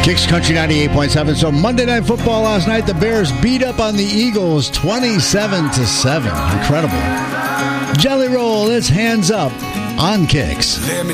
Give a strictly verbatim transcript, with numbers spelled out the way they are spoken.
Kicks Country ninety-eight point seven. So Monday Night Football last night, the Bears beat up on the Eagles twenty-seven to seven. Incredible. Jelly Roll, it's hands up on Kicks. Let me